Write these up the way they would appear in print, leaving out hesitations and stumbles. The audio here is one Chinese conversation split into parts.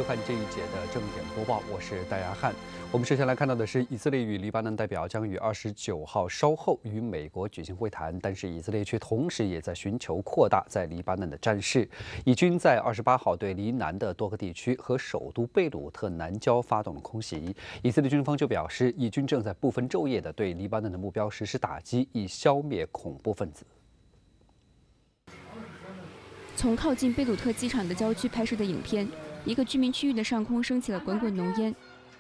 收看这一节的正点播报，我是戴亚汉。我们首先来看到的是，以色列与黎巴嫩代表将于29号稍后与美国举行会谈，但是以色列却同时也在寻求扩大在黎巴嫩的战事。以军在28号对黎南的多个地区和首都贝鲁特南郊发动了空袭，以色列军方就表示，以军正在不分昼夜地对黎巴嫩的目标实施打击，以消灭恐怖分子。 从靠近贝鲁特机场的郊区拍摄的影片，一个居民区域的上空升起了滚滚浓烟。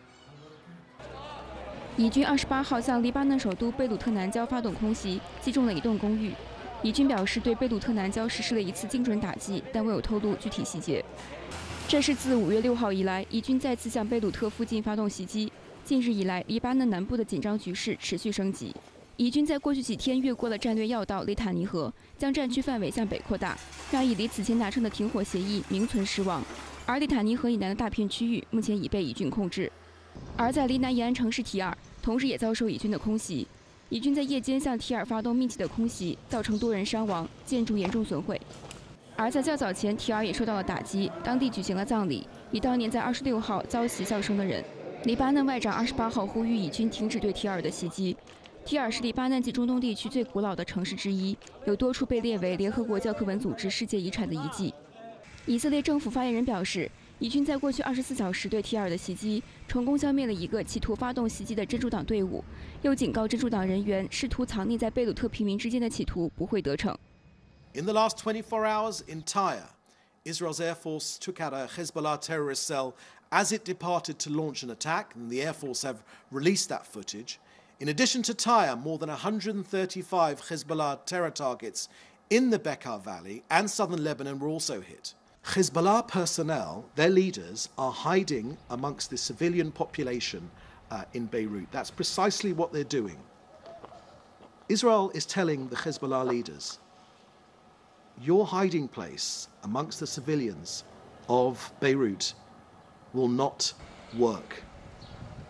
以军28号向黎巴嫩首都贝鲁特南郊发动空袭，击中了一栋公寓。以军表示对贝鲁特南郊实施了一次精准打击，但未有透露具体细节。这是自5月6号以来，以军再次向贝鲁特附近发动袭击。近日以来，黎巴嫩南部的紧张局势持续升级。以军在过去几天越过了战略要道雷塔尼河，将战区范围向北扩大，让以离此前达成的停火协议名存实亡。而雷塔尼河以南的大片区域目前已被以军控制。而在黎南沿岸城市提尔，同时也遭受以军的空袭。以军在夜间向提尔发动密集的空袭，造成多人伤亡，建筑严重损毁。而在较早前，提尔也受到了打击，当地举行了葬礼，以悼念在26号遭袭丧生的人。黎巴嫩外长28号呼吁以军停止对提尔的袭击。提尔是黎巴嫩及中东地区最古老的城市之一，有多处被列为联合国教科文组织世界遗产的遗迹。以色列政府发言人表示，以军在过去24小时对提尔的袭击，成功消灭了一个企图发动袭击的真主党队伍，又警告真主党人员试图藏匿在贝鲁特平民之间的企图不会得逞。 In the last 24 hours in Tyre, Israel's Air Force took out a Hezbollah terrorist cell as it departed to launch an attack, and the Air Force have released that footage. In addition to Tyre, more than 135 Hezbollah terror targets in the Bekaa Valley and southern Lebanon were also hit. Hezbollah personnel, their leaders, are hiding amongst the civilian population in Beirut. That's precisely what they're doing. Israel is telling the Hezbollah leaders, your hiding place amongst the civilians of Beirut will not work.